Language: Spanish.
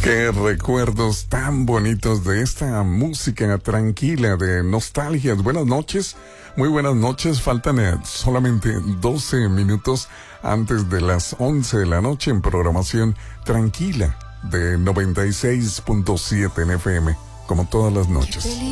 Qué recuerdos tan bonitos de esta música tranquila de nostalgias. Buenas noches, muy buenas noches. Faltan solamente 12 minutos antes de las 11 de la noche en programación tranquila de 96.7 en FM, como todas las noches.